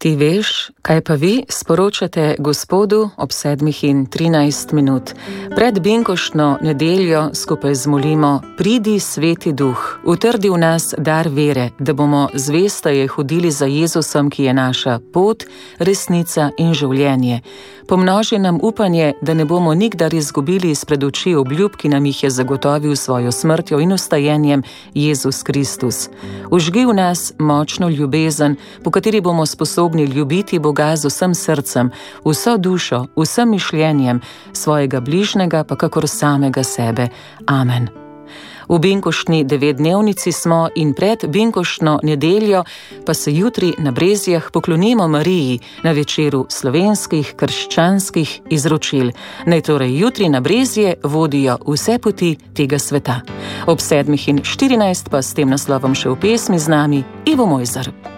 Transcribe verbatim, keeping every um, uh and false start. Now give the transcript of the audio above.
Ti veš, kaj pa vi sporočate Gospodu ob sedmih in trinajst minut. Pred binkoštno nedeljo skupaj zmolimo: pridi, Sveti Duh, utrdi v nas dar vere, da bomo zvesteje hodili za Jezusom, ki je naša pot, resnica in življenje. Pomnoži nam upanje, da ne bomo nikdar izgubili izpred oči obljub, ki nam jih je zagotovil svojo smrtjo in vstajenjem Jezus Kristus. Užgi v nas močno ljubezen, po kateri bomo sposobni ljubiti Boga z vsem srcem, vso dušo, vsem mišljenjem, svojega bližnjega pa kakor samega sebe. Amen. V binkoštni devetdnevnici smo in pred binkoštno nedeljo pa se jutri na Brezjah poklonimo Mariji na večeru slovenskih krščanskih izročil. Naj torej jutri na Brezje vodijo vse poti tega sveta. Ob sedmih in štirinajst pa s tem naslovom še v pesmi z nami Ivo Mojzer.